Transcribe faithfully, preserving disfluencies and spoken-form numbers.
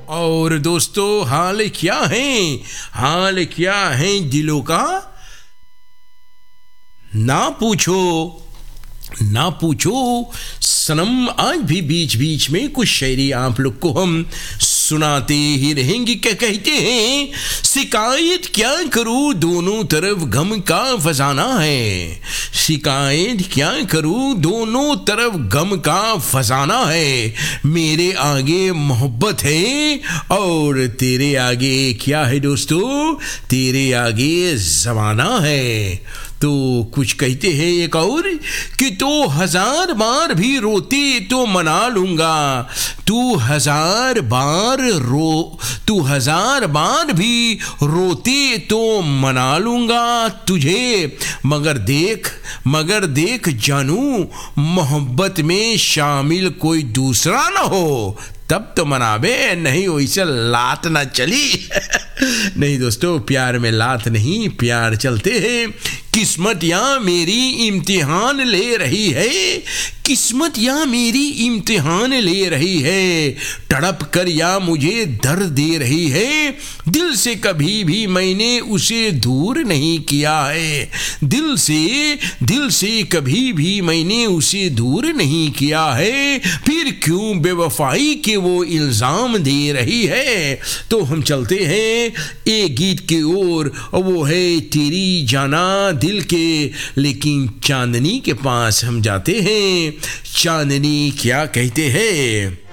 और दोस्तों हाल क्या है, हाल क्या है दिलों का, ना पूछो ना पूछो सनम। आज भी बीच बीच में कुछ शायरी आप लोग को हम सुनाते ही रहेंगे। क्या कहते हैं, शिकायत क्या करूं दोनों तरफ गम का फसाना है, शिकायत क्या करूं दोनों तरफ गम का फसाना है। मेरे आगे मोहब्बत है और तेरे आगे क्या है दोस्तों, तेरे आगे ज़माना है। तो कुछ कहते हैं एक और कि तो हजार बार भी रोते तो मना लूंगा, तू हजार बार रो तू हजार बार भी रोते तो मना लूंगा तुझे। मगर देख मगर देख जानू, मोहब्बत में शामिल कोई दूसरा ना हो, तब तो मनावे, नहीं वैसे लात ना चली। नहीं दोस्तों, प्यार में लात नहीं, प्यार चलते हैं। किस्मत या मेरी इम्तिहान ले रही है, किस्मत या मेरी इम्तिहान ले रही है, तड़प कर या मुझे दर्द दे रही है। दिल से कभी भी मैंने उसे दूर नहीं किया है, दिल से दिल से कभी भी मैंने उसे दूर नहीं किया है। फिर क्यों बेवफाई के वो इल्ज़ाम दे रही है। तो हम चलते हैं एक गीत की ओर, वो है तेरी जाना दिल के, लेकिन चांदनी के पास हम जाते हैं। चांदनी क्या कहते हैं।